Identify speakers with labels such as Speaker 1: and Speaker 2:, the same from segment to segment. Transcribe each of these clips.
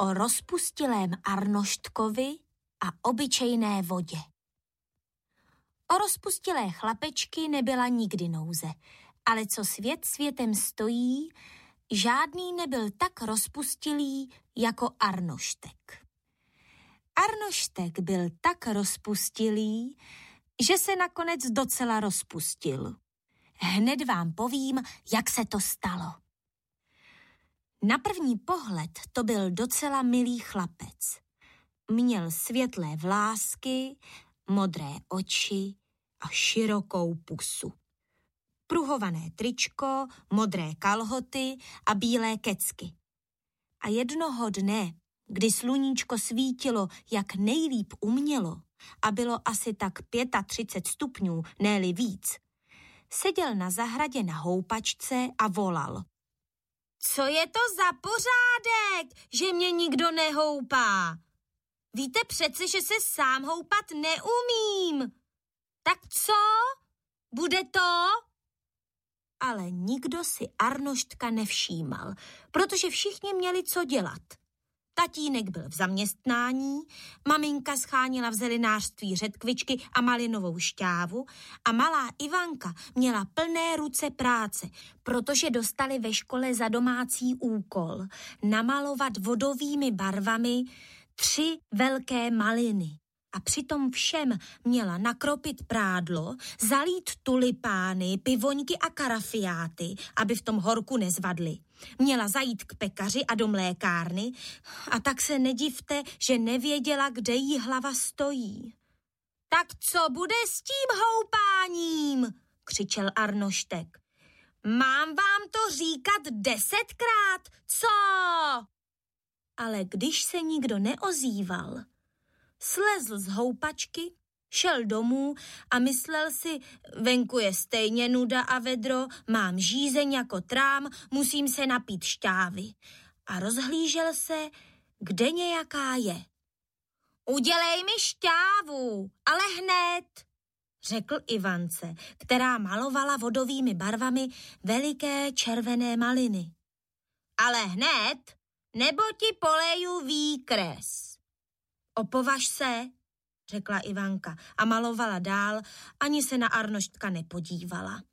Speaker 1: o rozpustilém Arnoštkovi a obyčejné vodě. O rozpustilé chlapečky nebyla nikdy nouze, ale co svět světem stojí, žádný nebyl tak rozpustilý jako Arnoštek. Arnoštek byl tak rozpustilý, že se nakonec docela rozpustil. Hned vám povím, jak se to stalo. Na první pohled to byl docela milý chlapec. Měl světlé vlásky, modré oči a širokou pusu. Pruhované tričko, modré kalhoty a bílé kecky. A jednoho dne, kdy sluníčko svítilo, jak nejlíp umělo, a bylo asi tak 35 stupňů, ne-li víc, seděl na zahradě na houpačce a volal. Co je to za pořádek, že mě nikdo nehoupá? Víte přece, že se sám houpat neumím. Tak co? Bude to? Ale nikdo si Arnoštka nevšímal, protože všichni měli co dělat. Tatínek byl v zaměstnání, maminka scháněla v zelinářství řetkvičky a malinovou šťávu a malá Ivanka měla plné ruce práce, protože dostali ve škole za domácí úkol namalovat vodovými barvami 3 velké maliny. A přitom všem měla nakropit prádlo, zalít tulipány, pivoňky a karafiáty, aby v tom horku nezvadly. Měla zajít k pekaři a do mlékárny a tak se nedivte, že nevěděla, kde jí hlava stojí. Tak co bude s tím houpáním? Křičel Arnoštek. Mám vám to říkat 10krát, co? Ale když se nikdo neozýval, slezl z houpačky, šel domů a myslel si, venku je stejně nuda a vedro, mám žízeň jako trám, musím se napít šťávy. A rozhlížel se, kde nějaká je. Udělej mi šťávu, ale hned, řekl Ivance, která malovala vodovými barvami veliké červené maliny. Ale hned, nebo ti poleju výkres. Opovaž se, řekla Ivanka a malovala dál, ani se na Arnoštka nepodívala.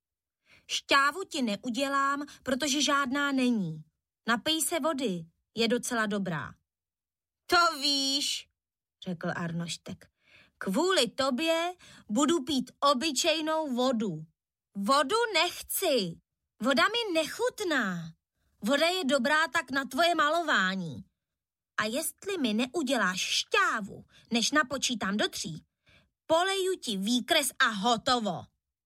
Speaker 1: Šťávu ti neudělám, protože žádná není. Napij se vody, je docela dobrá. To víš, řekl Arnoštek. Kvůli tobě budu pít obyčejnou vodu. Vodu nechci, voda mi nechutná. Voda je dobrá tak na tvoje malování. A jestli mi neuděláš šťávu, než napočítám do 3, poleju ti výkres a hotovo.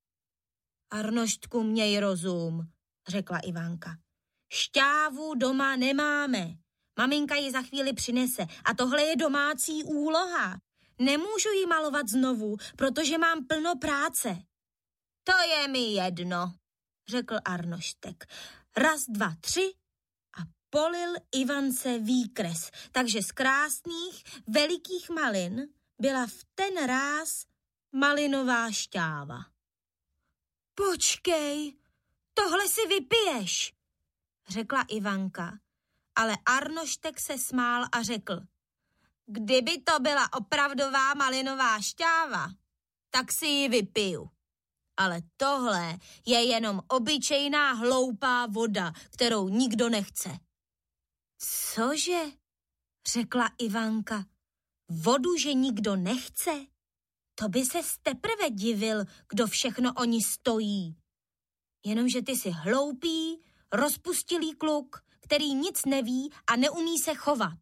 Speaker 1: Arnoštku, měj rozum, řekla Ivanka. Šťávu doma nemáme. Maminka ji za chvíli přinese a tohle je domácí úloha. Nemůžu ji malovat znovu, protože mám plno práce. To je mi jedno, řekl Arnoštek. 1, 2, 3 a polil Ivance výkres, takže z krásných, velikých malin byla v ten ráz malinová šťáva. Počkej, tohle si vypiješ, řekla Ivanka, ale Arnoštek se smál a řekl, kdyby to byla opravdová malinová šťáva, tak si ji vypiju. Ale tohle je jenom obyčejná hloupá voda, kterou nikdo nechce. Cože? Řekla Ivanka. Vodu, že nikdo nechce? To by se teprve divil, kdo všechno o ní stojí. Jenomže ty jsi hloupý, rozpustilý kluk, který nic neví a neumí se chovat.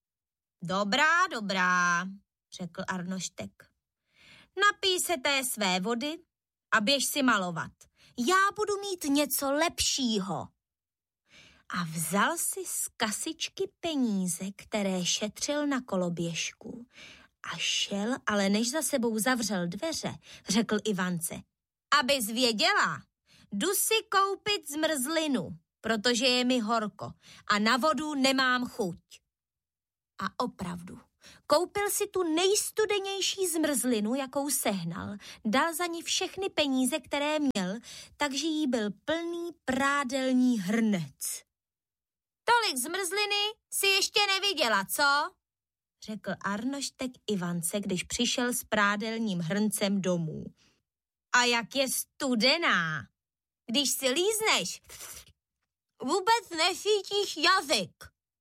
Speaker 1: Dobrá, řekl Arnoštek. Napij se té své vody a běž si malovat. Já budu mít něco lepšího. A vzal si z kasičky peníze, které šetřil na koloběžku a šel, ale než za sebou zavřel dveře, řekl Ivance. Abys věděla, jdu si koupit zmrzlinu, protože je mi horko a na vodu nemám chuť. A opravdu, koupil si tu nejstudenější zmrzlinu, jakou sehnal, dal za ní všechny peníze, které měl, takže jí byl plný prádelní hrnec. Tolik zmrzliny si ještě neviděla, co? Řekl Arnoštek Ivance, když přišel s prádelním hrncem domů. A jak je studená. Když si lízneš, vůbec necítíš jazyk.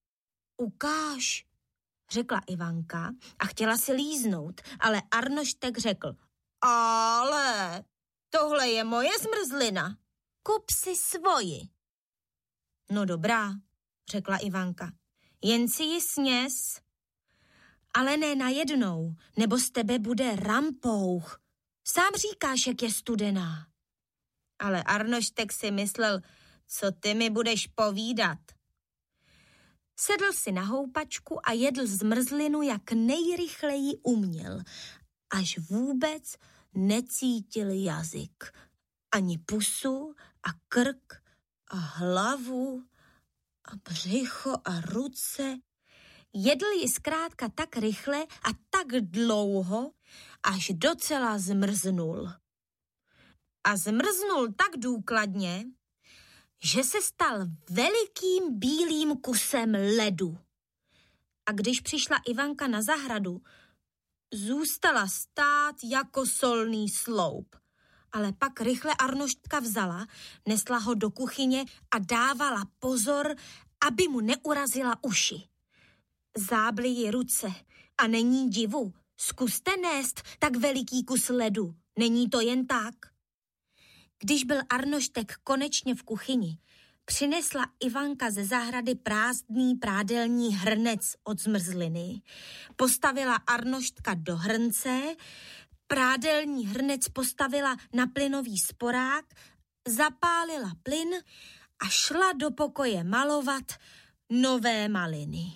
Speaker 1: Ukáž, řekla Ivanka a chtěla si líznout, ale Arnoštek řekl, ale tohle je moje zmrzlina. Kup si svoji. No dobrá, řekla Ivanka, jen si ji sněz. Ale ne najednou, nebo z tebe bude rampouch. Sám říkáš, jak je studená. Ale Arnoštek si myslel, co ty mi budeš povídat. Sedl si na houpačku a jedl zmrzlinu, jak nejrychleji uměl, až vůbec necítil jazyk. Ani pusu a krk a hlavu a břicho a ruce. Jedl ji zkrátka tak rychle a tak dlouho, až docela zmrznul. A zmrznul tak důkladně, že se stal velikým bílým kusem ledu. A když přišla Ivanka na zahradu, zůstala stát jako solný sloup. Ale pak rychle Arnoštka vzala, nesla ho do kuchyně a dávala pozor, aby mu neurazila uši. Zábly ji ruce a není divu, zkuste nést tak veliký kus ledu, není to jen tak. Když byl Arnoštek konečně v kuchyni, přinesla Ivanka ze zahrady prázdný prádelní hrnec od zmrzliny, postavila Arnoštka do hrnce, prádelní hrnec postavila na plynový sporák, zapálila plyn a šla do pokoje malovat nové maliny.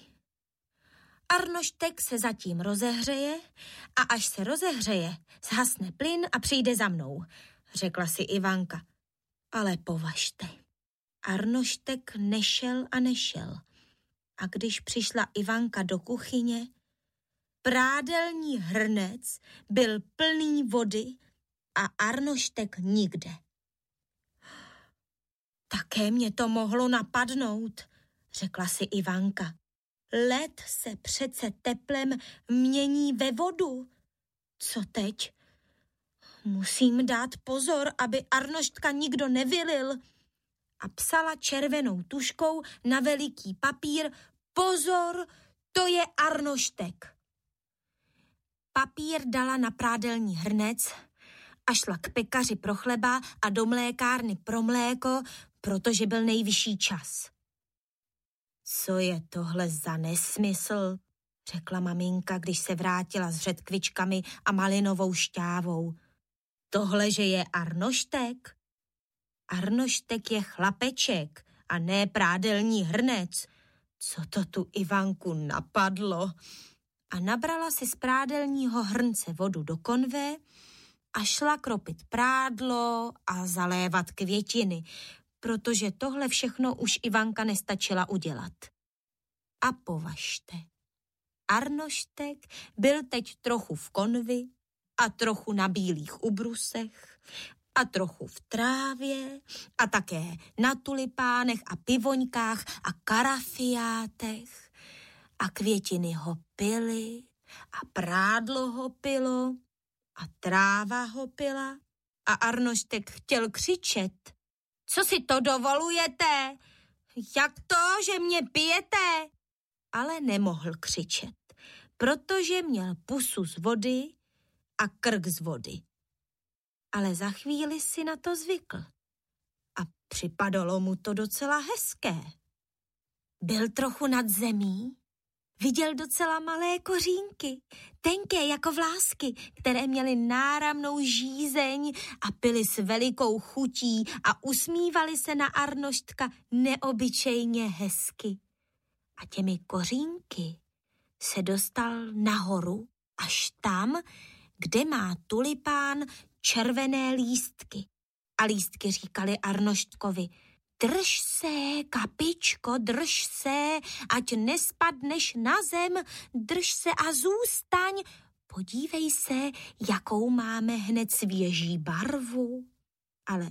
Speaker 1: Arnoštek se zatím rozehřeje a až se rozehřeje, zhasne plyn a přijde za mnou, řekla si Ivanka. Ale považte. Arnoštek nešel a nešel. A když přišla Ivanka do kuchyně, prádelní hrnec byl plný vody a Arnoštek nikde. Také mě to mohlo napadnout, řekla si Ivanka. Led se přece teplem mění ve vodu. Co teď? Musím dát pozor, aby Arnoštka nikdo nevylil. A psala červenou tužkou na veliký papír: pozor, to je Arnoštek. Papír dala na prádelní hrnec a šla k pekaři pro chleba a do mlékárny pro mléko, protože byl nejvyšší čas. Co je tohle za nesmysl, řekla maminka, když se vrátila s řetkvičkami a malinovou šťávou. Tohle, že je Arnoštek? Arnoštek je chlapeček a ne prádelní hrnec. Co to tu Ivanku napadlo? A nabrala si z prádelního hrnce vodu do konve a šla kropit prádlo a zalévat květiny, protože tohle všechno už Ivanka nestačila udělat. A považte, Arnoštek byl teď trochu v konvi a trochu na bílých ubrusech a trochu v trávě a také na tulipánech a pivoňkách a karafiátech a květiny ho pily a prádlo ho pilo a tráva ho pila a Arnoštek chtěl křičet. Co si to dovolujete? Jak to, že mě pijete? Ale nemohl křičet, protože měl pusu z vody a krk z vody. Ale za chvíli si na to zvykl a připadalo mu to docela hezké. Byl trochu nad zemí, viděl docela malé kořínky, tenké jako vlásky, které měly náramnou žízeň a pily s velikou chutí a usmívali se na Arnoštka neobyčejně hezky. A těmi kořínky se dostal nahoru až tam, kde má tulipán červené lístky. A lístky říkali Arnoštkovi: drž se, kapičko, drž se, ať nespadneš na zem, drž se a zůstaň. Podívej se, jakou máme hned svěží barvu.